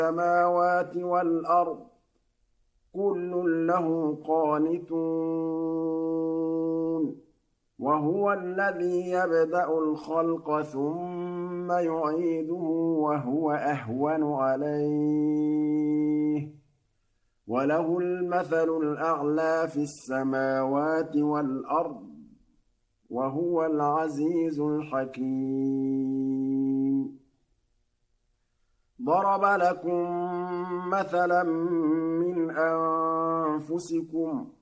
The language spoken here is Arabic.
السماوات والأرض كل له قانتون وهو الذي يبدأ الخلق ثم يعيده وهو أهون عليه وله المثل الأعلى في السماوات والأرض وهو العزيز الحكيم ضرب لكم مثلا من أنفسكم